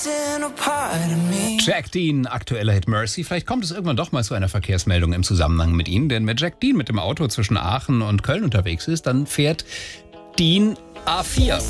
Jack Dean, aktueller Hit Mercy. Vielleicht kommt es irgendwann doch mal zu einer Verkehrsmeldung im Zusammenhang mit Ihnen. Denn wenn Jack Dean mit dem Auto zwischen Aachen und Köln unterwegs ist, dann fährt Dean A4.